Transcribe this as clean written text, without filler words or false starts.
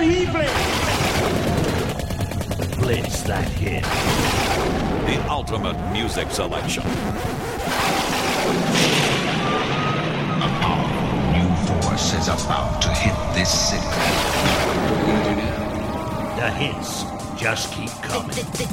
Terrible! Blitz that hit. The ultimate music selection. A powerful new force is about to hit this city. The hits just keep coming.